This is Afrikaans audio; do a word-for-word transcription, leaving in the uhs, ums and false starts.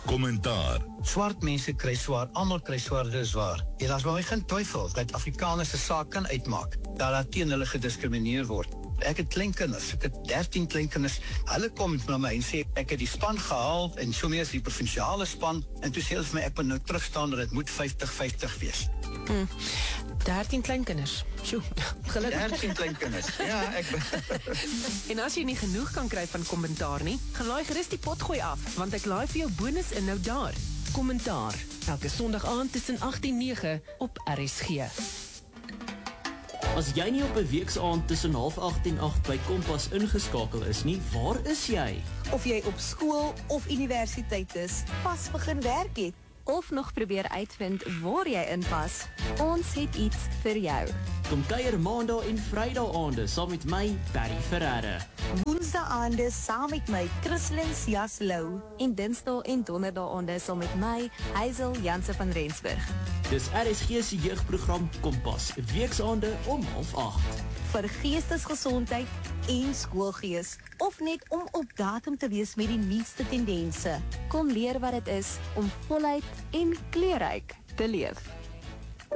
Kommentaar. Swart mense kry swaar, almal kry swaar, dis waar. En as maar geen twyfel dat Afrikaners 'n saak kan uitmaak, dat daar teen hulle gediskrimineer word. Ek het kleinkinders, ek het dertien kleinkinders, hulle kom na my en sê, ek het die span gehaal, en so meer as die provinsiale span, en toe sê hulle vir my, ek moet nou terugstaan, dat het moet vyftig vyftig wees. Hmm. dertien kleinkinders. Sjoe, gelukkig. dertien kleinkinders, ja, ek... En as jy nie genoeg kan kry van kommentaar nie, gaan laai gerus die potgooi af, want ek laai vir jou bonus in nou daar. Kommentaar, elke Sondag aand tussen agt en nege op R S G. As jy nie op 'n weeksaand tussen half agt en agt by Kompas ingeskakel is nie, waar is jy? Of jy op skool of universiteit is, pas begin werk het, of nog probeer uitvind waar jy inpas, ons het iets vir jou. Kom kuier maandag en vrydag aande saam met my, Barry Ferreira. Woensdae aande saam met my, Christlyn Jaslou, en dinsdae en donderdae aande saam met my, Hazel Janse van Rensburg. Dis R S G se jeugprogram Kompas, weeksaande om half agt. Vir geestesgesondheid en skoolgees, of net om op datum te wees met die nuutste tendense. Kom leer wat dit is om voluit en kleurryk te leef.